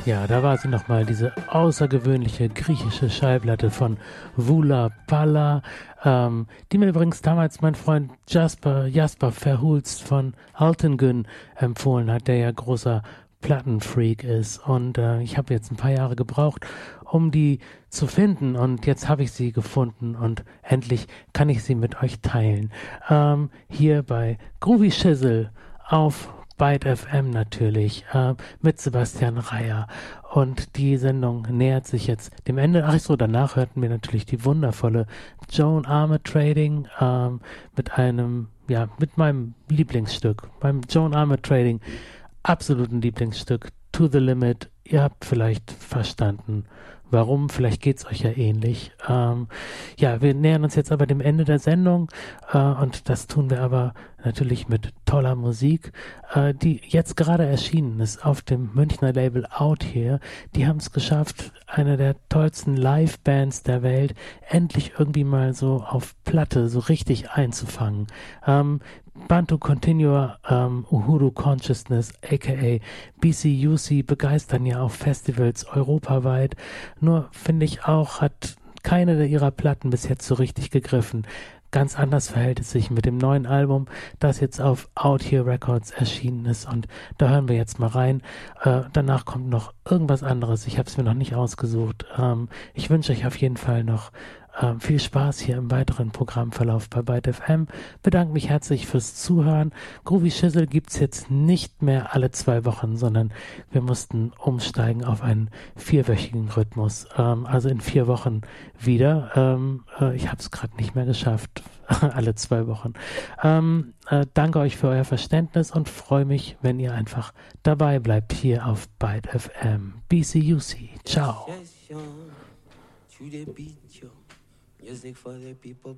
Ja, da war sie nochmal, diese außergewöhnliche griechische Schallplatte von Vula Palla, die mir übrigens damals mein Freund Jasper Verhulst von Altengün empfohlen hat, der ja großer Plattenfreak ist. Und ich habe jetzt ein paar Jahre gebraucht, um die zu finden. Und jetzt habe ich sie gefunden und endlich kann ich sie mit euch teilen. Hier bei Groovy Shizzle auf Byte FM natürlich, mit Sebastian Reyer. Und die Sendung nähert sich jetzt dem Ende. Ach so, danach hörten wir natürlich die wundervolle Joan Armatrading mit meinem Lieblingsstück, beim Joan Armatrading absoluten Lieblingsstück, To the Limit. Ihr habt vielleicht verstanden, warum. Vielleicht geht's euch ja ähnlich. Wir nähern uns jetzt aber dem Ende der Sendung und das tun wir aber natürlich mit toller Musik, die jetzt gerade erschienen ist auf dem Münchner Label Out Here. Die haben es geschafft, eine der tollsten Live-Bands der Welt endlich irgendwie mal so auf Platte so richtig einzufangen. Bantu Continua, Uhuru Consciousness, aka BCUC, begeistern ja auf Festivals europaweit. Nur finde ich auch, hat keine ihrer Platten bis jetzt so richtig gegriffen. Ganz anders verhält es sich mit dem neuen Album, das jetzt auf Out Here Records erschienen ist. Und da hören wir jetzt mal rein. Danach kommt noch irgendwas anderes. Ich habe es mir noch nicht ausgesucht. Ich wünsche euch auf jeden Fall noch viel Spaß hier im weiteren Programmverlauf bei Byte FM. Bedanke mich herzlich fürs Zuhören. Groovy Shizzle gibt's jetzt nicht mehr alle 2 Wochen, sondern wir mussten umsteigen auf einen 4-wöchigen Rhythmus. Also in 4 Wochen wieder. Ich habe es gerade nicht mehr geschafft, alle 2 Wochen. Danke euch für euer Verständnis und freue mich, wenn ihr einfach dabei bleibt hier auf Byte FM. BCUC. Ciao. Music for the people.